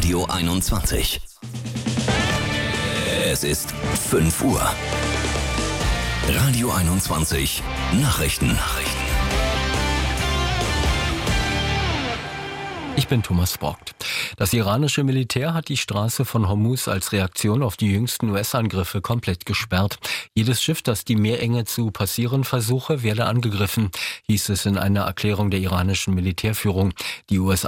Radio 21. Es ist 5 Uhr. Radio 21 Nachrichten. Ich bin Thomas Borgt. Das iranische Militär hat die Straße von Hormuz als Reaktion auf die jüngsten US-Angriffe komplett gesperrt. Jedes Schiff, das die Meerenge zu passieren versuche, werde angegriffen, hieß es in einer Erklärung der iranischen Militärführung. Die USA